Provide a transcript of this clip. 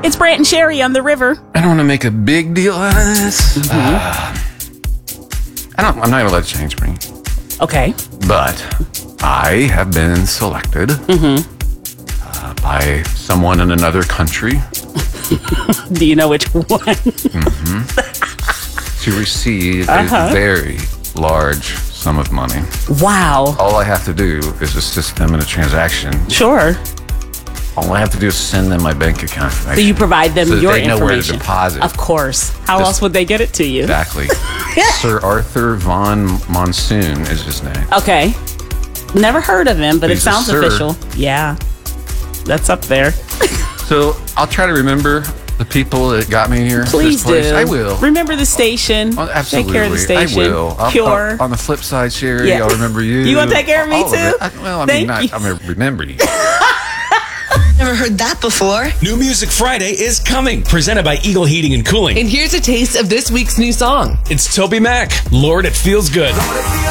It's Brant and Sherry on the river. I don't want to make a big deal out of this. I'm not going to let it change me. Okay. But I have been selected by someone in another country Do you know which one? to receive a very large sum of money. Wow. All I have to do is assist them in a transaction. Sure. All I have to do is send them my bank account information. So you provide them so that your they know information. where to deposit. Of course. How Just- else would they get it to you? Exactly. Sir Arthur Von Monsoon is his name. Okay. Never heard of him, but it He's a sounds sir. official. Yeah. That's up there. So I'll try to remember the people that got me here. Please this place. do. I will. Remember the station. Oh, absolutely. Take care of the station. I will. Pure. On the flip side, Sherry, Yeah. I'll remember you. You gonna take care of me All too? it. I'm Thank you. going to remember you. Never heard that before. New Music Friday is coming, presented by Eagle Heating and Cooling. And here's a taste of this week's new song. It's Toby Mac, Lord, It Feels Good.